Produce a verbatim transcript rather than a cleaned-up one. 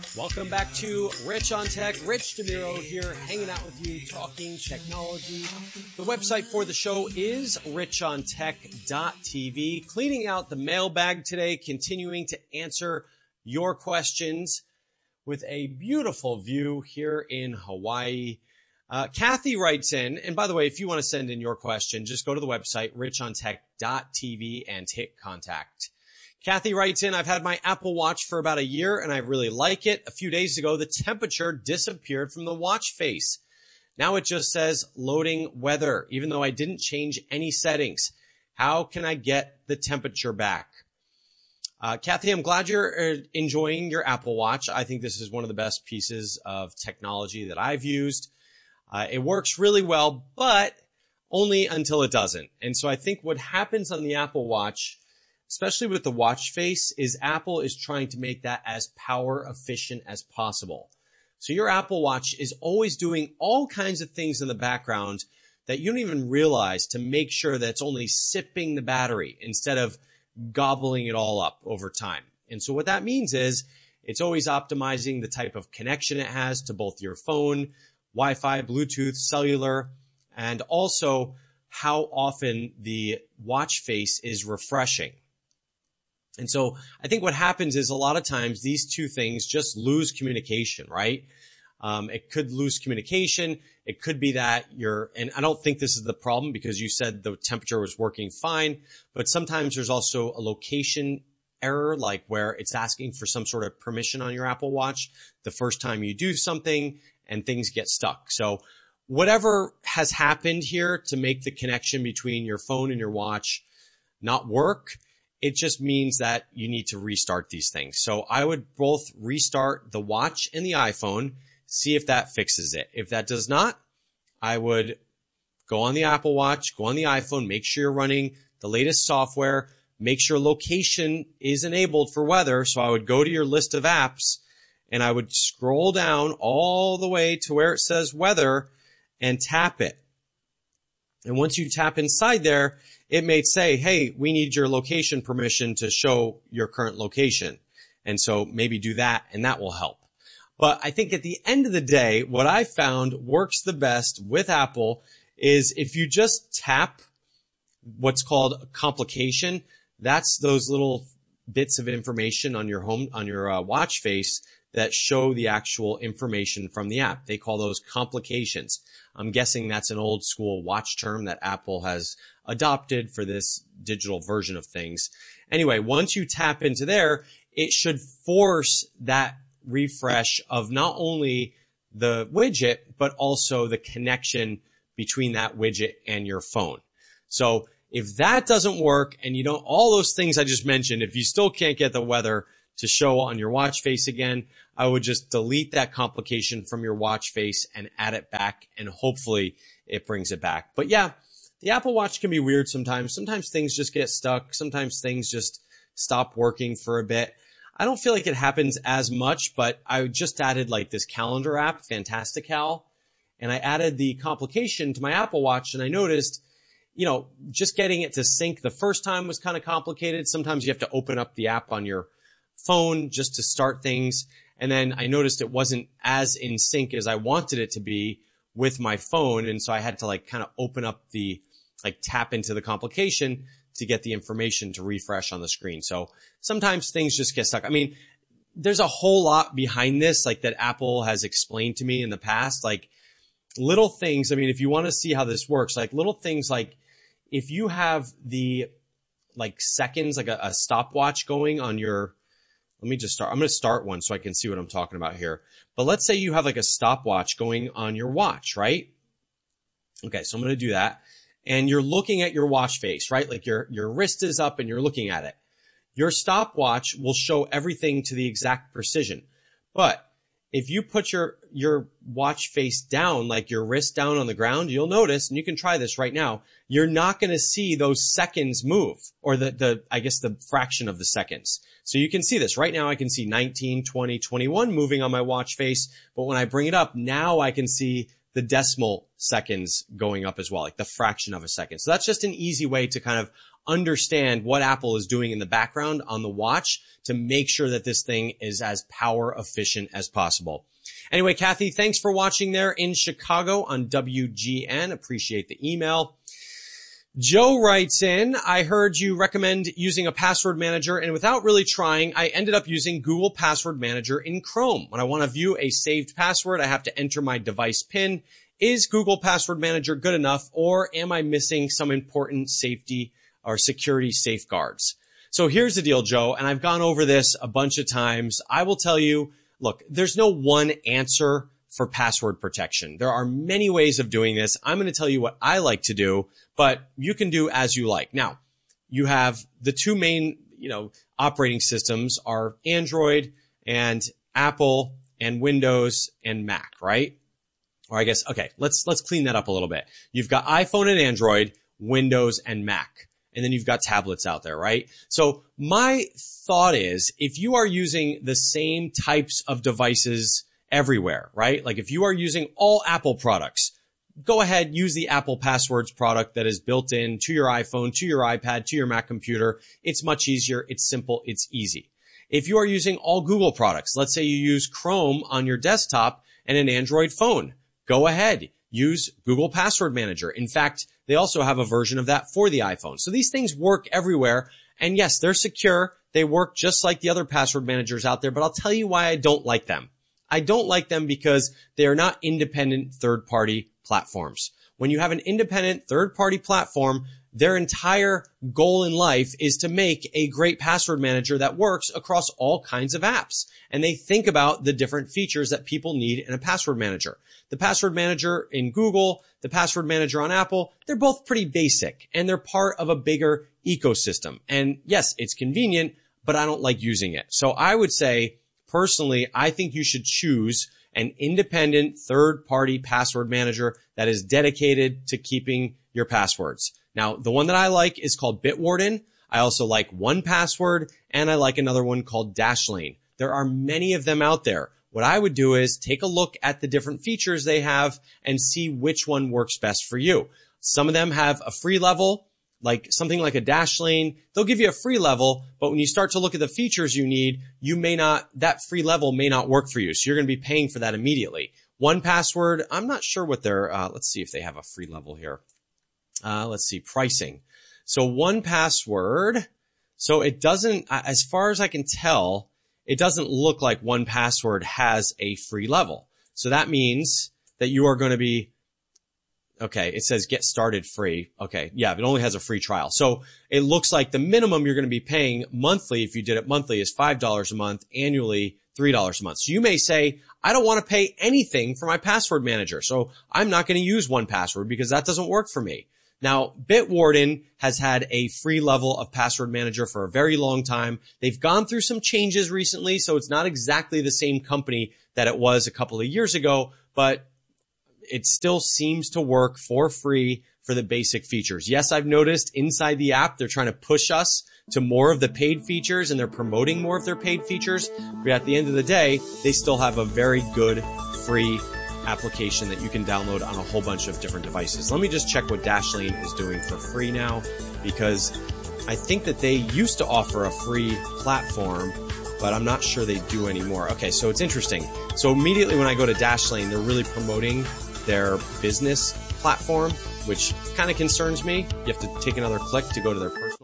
Welcome back to Rich on Tech. Rich DeMiro here, hanging out with you, talking technology. The website for the show is rich on tech dot t v. Cleaning out the mailbag today, continuing to answer your questions with a beautiful view here in Hawaii. Uh, Kathy writes in, and by the way, if you want to send in your question, just go to the website, rich on tech dot t v, and hit contact. Kathy writes in, I've had my Apple Watch for about a year and I really like it. A few days ago, the temperature disappeared from the watch face. Now it just says loading weather, even though I didn't change any settings. How can I get the temperature back? Uh, Kathy, I'm glad you're enjoying your Apple Watch. I think this is one of the best pieces of technology that I've used. Uh, it works really well, but only until it doesn't. And so I think what happens on the Apple Watch, especially with the watch face, is Apple is trying to make that as power efficient as possible. So your Apple Watch is always doing all kinds of things in the background that you don't even realize to make sure that it's only sipping the battery instead of gobbling it all up over time. And so what that means is it's always optimizing the type of connection it has to both your phone, Wi-Fi, Bluetooth, cellular, and also how often the watch face is refreshing. And so I think what happens is a lot of times these two things just lose communication, right? Um, it could lose communication. It could be that you're, and I don't think this is the problem because you said the temperature was working fine, but sometimes there's also a location error, like where it's asking for some sort of permission on your Apple Watch the first time you do something and things get stuck. So whatever has happened here to make the connection between your phone and your watch not work, it just means that you need to restart these things. So I would both restart the watch and the iPhone, see if that fixes it. If that does not, I would go on the Apple Watch, go on the iPhone, make sure you're running the latest software, make sure location is enabled for weather. So I would go to your list of apps and I would scroll down all the way to where it says weather and tap it. And once you tap inside there, it may say, hey, we need your location permission to show your current location. And so maybe do that and that will help. But I think at the end of the day, what I found works the best with Apple is if you just tap what's called a complication, that's those little bits of information on your home, on your uh, watch face that show the actual information from the app. They call those complications. I'm guessing that's an old school watch term that Apple has adopted for this digital version of things. Anyway, once you tap into there, it should force that refresh of not only the widget, but also the connection between that widget and your phone. So if that doesn't work and you don't, all those things I just mentioned, if you still can't get the weather to show on your watch face again, I would just delete that complication from your watch face and add it back, and hopefully it brings it back. But yeah, the Apple Watch can be weird sometimes. Sometimes things just get stuck. Sometimes things just stop working for a bit. I don't feel like it happens as much, but I just added like this calendar app, Fantastical, and I added the complication to my Apple Watch, and I noticed, you know, just getting it to sync the first time was kind of complicated. Sometimes you have to open up the app on your phone just to start things. And then I noticed it wasn't as in sync as I wanted it to be with my phone. And so I had to like kind of open up the, like tap into the complication to get the information to refresh on the screen. So sometimes things just get stuck. I mean, there's a whole lot behind this, like that Apple has explained to me in the past, like little things. I mean, if you want to see how this works, like little things, like if you have the like seconds, like a, a stopwatch going on your, let me just start. I'm going to start one so I can see what I'm talking about here. But let's say you have like a stopwatch going on your watch, right? Okay, so I'm going to do that. And you're looking at your watch face, right? Like your, your wrist is up and you're looking at it. Your stopwatch will show everything to the exact precision. But if you put your, your watch face down, like your wrist down on the ground, you'll notice, and you can try this right now, you're not going to see those seconds move, or the, the, I guess the fraction of the seconds. So you can see this right now. I can see nineteen, twenty, twenty-one moving on my watch face. But when I bring it up, now I can see the decimal seconds going up as well, like the fraction of a second. So that's just an easy way to kind of understand what Apple is doing in the background on the watch to make sure that this thing is as power efficient as possible. Anyway, Kathy, thanks for watching there in Chicago on W G N. Appreciate the email. Joe writes in, I heard you recommend using a password manager, and without really trying, I ended up using Google Password Manager in Chrome. When I want to view a saved password, I have to enter my device PIN. Is Google Password Manager good enough, or am I missing some important safety or security safeguards? So here's the deal, Joe, and I've gone over this a bunch of times. I will tell you, look, there's no one answer for password protection. There are many ways of doing this. I'm going to tell you what I like to do, but you can do as you like. Now, you have the two main, you know, operating systems are Android and Apple and Windows and Mac, right? Or I guess, okay, let's, let's clean that up a little bit. You've got iPhone and Android, Windows and Mac. And then you've got tablets out there, right? So my thought is, if you are using the same types of devices everywhere, right? Like if you are using all Apple products, go ahead, use the Apple Passwords product that is built in to your iPhone, to your iPad, to your Mac computer. It's much easier. It's simple. It's easy. If you are using all Google products, let's say you use Chrome on your desktop and an Android phone, go ahead, use Google Password Manager. In fact, they also have a version of that for the iPhone. So these things work everywhere. And yes, they're secure. They work just like the other password managers out there, but I'll tell you why I don't like them. I don't like them because they are not independent third-party platforms. When you have an independent third-party platform, their entire goal in life is to make a great password manager that works across all kinds of apps. And they think about the different features that people need in a password manager. The password manager in Google, the password manager on Apple, they're both pretty basic and they're part of a bigger ecosystem. And yes, it's convenient, but I don't like using it. So I would say, personally, I think you should choose an independent third-party password manager that is dedicated to keeping your passwords. Now, the one that I like is called Bitwarden. I also like one Password, and I like another one called Dashlane. There are many of them out there. What I would do is take a look at the different features they have and see which one works best for you. Some of them have a free level, like something like a Dashlane. They'll give you a free level, but when you start to look at the features you need, you may not, that free level may not work for you. So you're going to be paying for that immediately. one Password, I'm not sure what their, uh, let's see if they have a free level here. Uh, let's see, pricing. So one Password, so it doesn't, as far as I can tell, it doesn't look like one Password has a free level. So that means that you are going to be, okay, it says get started free. Okay, yeah, it only has a free trial. So it looks like the minimum you're going to be paying monthly, if you did it monthly, is five dollars a month, annually three dollars a month. So you may say, I don't want to pay anything for my password manager, so I'm not going to use one Password because that doesn't work for me. Now, Bitwarden has had a free level of password manager for a very long time. They've gone through some changes recently, so it's not exactly the same company that it was a couple of years ago, but it still seems to work for free for the basic features. Yes, I've noticed inside the app, they're trying to push us to more of the paid features and they're promoting more of their paid features. But at the end of the day, they still have a very good free application that you can download on a whole bunch of different devices. Let me just check what Dashlane is doing for free now, because I think that they used to offer a free platform, but I'm not sure they do anymore. Okay, so it's interesting. So immediately when I go to Dashlane, they're really promoting their business platform, which kind of concerns me. You have to take another click to go to their personal.